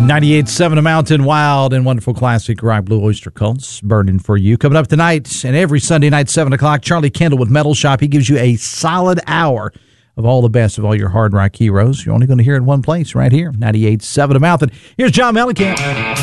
98.7 A Mountain Wild and wonderful classic Rye Blue Oyster Cults burning for you. Coming up tonight and every Sunday night, 7 o'clock, Charlie Kendall with Metal Shop. He gives you a solid hour of all the best of all your hard rock heroes. You're only going to hear it in one place right here, 98.7 A Mountain. Here's John Mellencamp.